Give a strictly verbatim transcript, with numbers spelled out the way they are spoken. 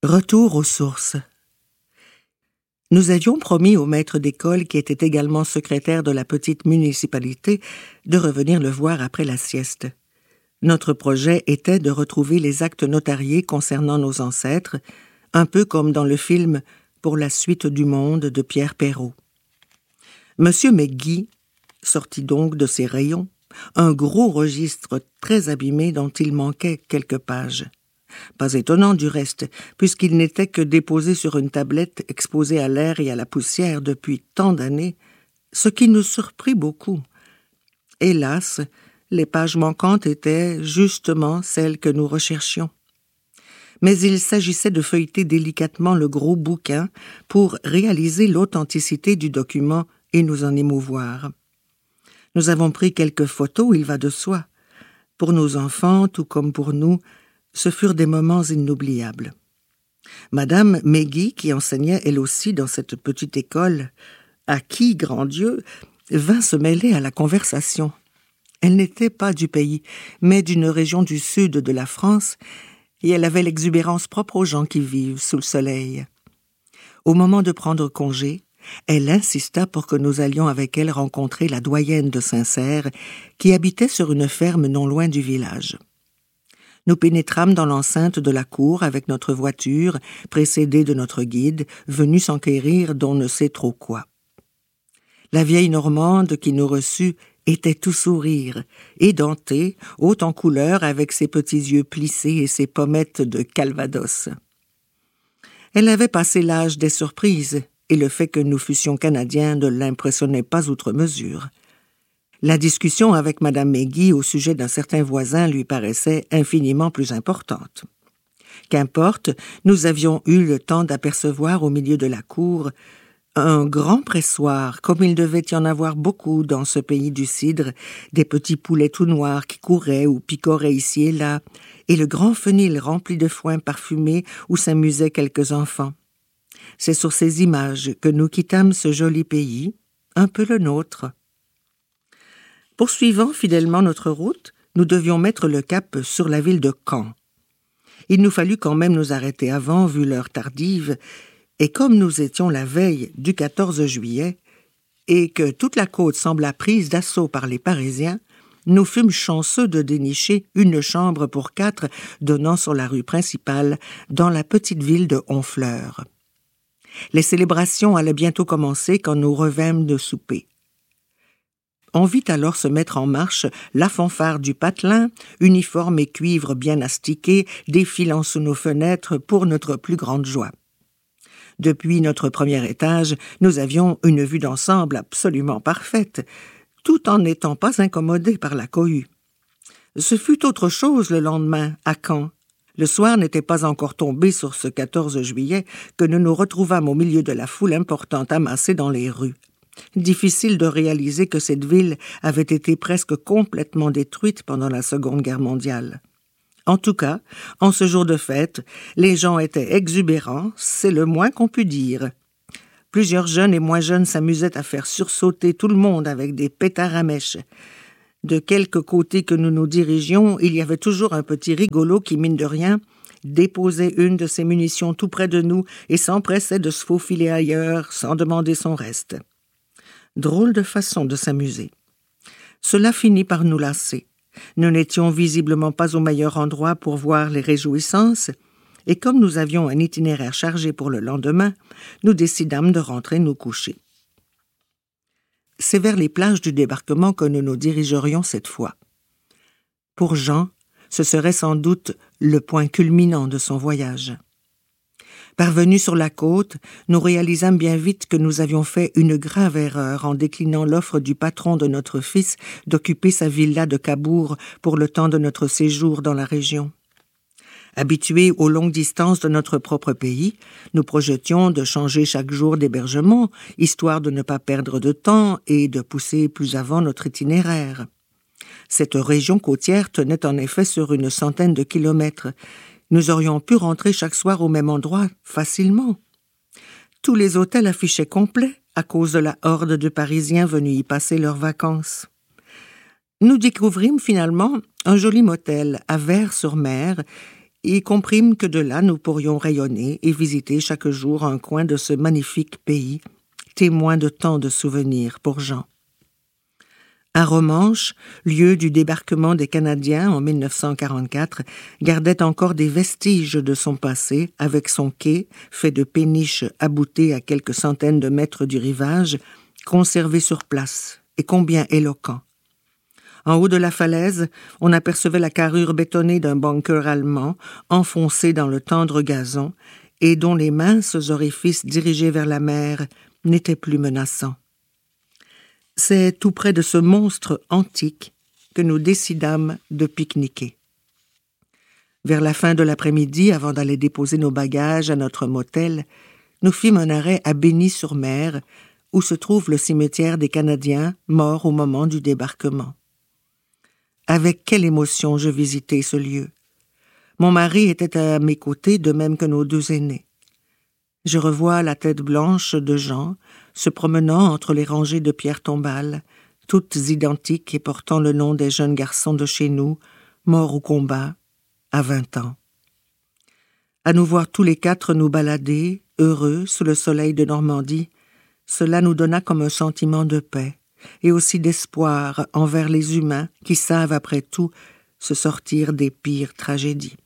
Retour aux sources. Nous avions promis au maître d'école, qui était également secrétaire de la petite municipalité, de revenir le voir après la sieste. Notre projet était de retrouver les actes notariés concernant nos ancêtres, un peu comme dans le film « Pour la suite du monde » de Pierre Perrault. Monsieur McGee sortit donc de ses rayons un gros registre très abîmé dont il manquait quelques pages. Pas étonnant du reste, puisqu'il n'était que déposé sur une tablette exposée à l'air et à la poussière depuis tant d'années, ce qui nous surprit beaucoup. Hélas, les pages manquantes étaient justement celles que nous recherchions. Mais il s'agissait de feuilleter délicatement le gros bouquin pour réaliser l'authenticité du document et nous en émouvoir. Nous avons pris quelques photos, il va de soi. Pour nos enfants, tout comme pour nous, ce furent des moments inoubliables. Madame McGee, qui enseignait elle aussi dans cette petite école, à qui, grand Dieu, vint se mêler à la conversation. Elle n'était pas du pays, mais d'une région du sud de la France, et elle avait l'exubérance propre aux gens qui vivent sous le soleil. Au moment de prendre congé, elle insista pour que nous allions avec elle rencontrer la doyenne de Saint-Cère, qui habitait sur une ferme non loin du village. Nous pénétrâmes dans l'enceinte de la cour avec notre voiture, précédée de notre guide, venu s'enquérir d'on ne sait trop quoi. La vieille Normande qui nous reçut était tout sourire, édentée, haute en couleur, avec ses petits yeux plissés et ses pommettes de Calvados. Elle avait passé l'âge des surprises, et le fait que nous fussions Canadiens ne l'impressionnait pas outre mesure. La discussion avec Madame McGee au sujet d'un certain voisin lui paraissait infiniment plus importante. Qu'importe, nous avions eu le temps d'apercevoir au milieu de la cour un grand pressoir, comme il devait y en avoir beaucoup dans ce pays du cidre, des petits poulets tout noirs qui couraient ou picoraient ici et là, et le grand fenil rempli de foin parfumé où s'amusaient quelques enfants. C'est sur ces images que nous quittâmes ce joli pays, un peu le nôtre. Poursuivant fidèlement notre route, nous devions mettre le cap sur la ville de Caen. Il nous fallut quand même nous arrêter avant, vu l'heure tardive, et comme nous étions la veille du quatorze juillet, et que toute la côte sembla prise d'assaut par les Parisiens, nous fûmes chanceux de dénicher une chambre pour quatre donnant sur la rue principale, dans la petite ville de Honfleur. Les célébrations allaient bientôt commencer quand nous revînmes de souper. On vit alors se mettre en marche la fanfare du patelin, uniforme et cuivre bien astiqué, défilant sous nos fenêtres pour notre plus grande joie. Depuis notre premier étage, nous avions une vue d'ensemble absolument parfaite, tout en n'étant pas incommodés par la cohue. Ce fut autre chose le lendemain, à Caen. Le soir n'était pas encore tombé sur ce quatorze juillet que nous nous retrouvâmes au milieu de la foule importante amassée dans les rues. Difficile de réaliser que cette ville avait été presque complètement détruite pendant la Seconde Guerre mondiale. En tout cas, en ce jour de fête, les gens étaient exubérants, c'est le moins qu'on pût dire. Plusieurs jeunes et moins jeunes s'amusaient à faire sursauter tout le monde avec des pétards à mèche. De quelque côté que nous nous dirigions, il y avait toujours un petit rigolo qui, mine de rien, déposait une de ses munitions tout près de nous et s'empressait de se faufiler ailleurs sans demander son reste. Drôle de façon de s'amuser. Cela finit par nous lasser. Nous n'étions visiblement pas au meilleur endroit pour voir les réjouissances, et comme nous avions un itinéraire chargé pour le lendemain, nous décidâmes de rentrer nous coucher. C'est vers les plages du débarquement que nous nous dirigerions cette fois. Pour Jean, ce serait sans doute le point culminant de son voyage. Parvenus sur la côte, nous réalisâmes bien vite que nous avions fait une grave erreur en déclinant l'offre du patron de notre fils d'occuper sa villa de Cabourg pour le temps de notre séjour dans la région. Habitués aux longues distances de notre propre pays, nous projetions de changer chaque jour d'hébergement, histoire de ne pas perdre de temps et de pousser plus avant notre itinéraire. Cette région côtière tenait en effet sur une centaine de kilomètres. Nous aurions pu rentrer chaque soir au même endroit, facilement. Tous les hôtels affichaient complets à cause de la horde de Parisiens venus y passer leurs vacances. Nous découvrîmes finalement un joli motel à Vers-sur-Mer y comprîmes que de là nous pourrions rayonner et visiter chaque jour un coin de ce magnifique pays, témoin de tant de souvenirs pour Jean. Arromanches, lieu du débarquement des Canadiens en mille neuf cent quarante-quatre, gardait encore des vestiges de son passé, avec son quai, fait de péniches aboutées à quelques centaines de mètres du rivage, conservé sur place, et combien éloquent. En haut de la falaise, on apercevait la carrure bétonnée d'un bunker allemand, enfoncé dans le tendre gazon, et dont les minces orifices dirigés vers la mer n'étaient plus menaçants. C'est tout près de ce monstre antique que nous décidâmes de pique-niquer. Vers la fin de l'après-midi, avant d'aller déposer nos bagages à notre motel, nous fîmes un arrêt à Bény-sur-Mer, où se trouve le cimetière des Canadiens morts au moment du débarquement. Avec quelle émotion je visitai ce lieu. Mon mari était à mes côtés, de même que nos deux aînés. Je revois la tête blanche de Jean, se promenant entre les rangées de pierres tombales, toutes identiques et portant le nom des jeunes garçons de chez nous, morts au combat, à vingt ans. À nous voir tous les quatre nous balader, heureux, sous le soleil de Normandie, cela nous donna comme un sentiment de paix, et aussi d'espoir envers les humains qui savent, après tout, se sortir des pires tragédies.